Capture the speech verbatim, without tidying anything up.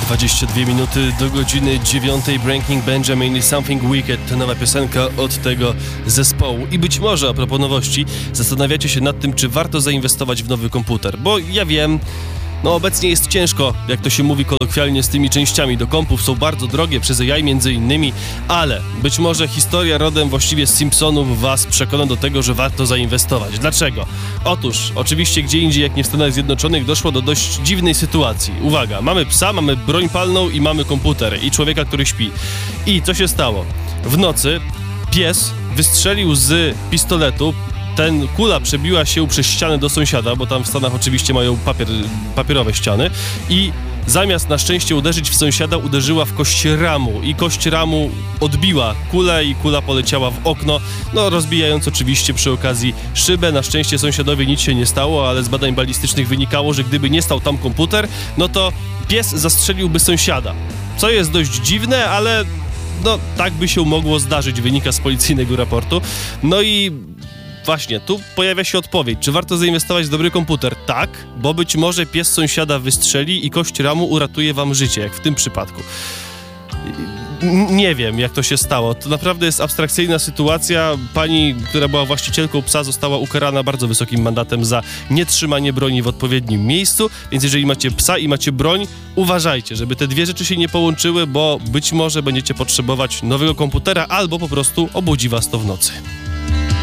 dwadzieścia dwie minuty do godziny dziewiątej. Breaking Benjamin i Something Wicked to nowa piosenka od tego zespołu. I być może a propos nowości zastanawiacie się nad tym, czy warto zainwestować w nowy komputer. Bo ja wiem, no obecnie jest ciężko, jak to się mówi kolokwialnie, z tymi częściami do kompów. Są bardzo drogie, przez A I między innymi, ale być może historia rodem właściwie z Simpsonów was przekona do tego, że warto zainwestować. Dlaczego? Otóż, oczywiście gdzie indziej jak nie w Stanach Zjednoczonych doszło do dość dziwnej sytuacji. Uwaga, mamy psa, mamy broń palną i mamy komputer i człowieka, który śpi. I co się stało? W nocy pies wystrzelił z pistoletu. Ten kula przebiła się przez ścianę do sąsiada, bo tam w Stanach oczywiście mają papier, papierowe ściany i zamiast na szczęście uderzyć w sąsiada, uderzyła w kość ramu i kość ramu odbiła kulę i kula poleciała w okno, no rozbijając oczywiście przy okazji szybę. Na szczęście sąsiadowi nic się nie stało, ale z badań balistycznych wynikało, że gdyby nie stał tam komputer, no to pies zastrzeliłby sąsiada. Co jest dość dziwne, ale no tak by się mogło zdarzyć, wynika z policyjnego raportu. No i właśnie, tu pojawia się odpowiedź. Czy warto zainwestować w dobry komputer? Tak, bo być może pies sąsiada wystrzeli i kość ramu uratuje wam życie, jak w tym przypadku. Nie wiem, jak to się stało. To naprawdę jest abstrakcyjna sytuacja. Pani, która była właścicielką psa, została ukarana bardzo wysokim mandatem za nietrzymanie broni w odpowiednim miejscu, więc jeżeli macie psa i macie broń, uważajcie, żeby te dwie rzeczy się nie połączyły, bo być może będziecie potrzebować nowego komputera albo po prostu obudzi was to w nocy.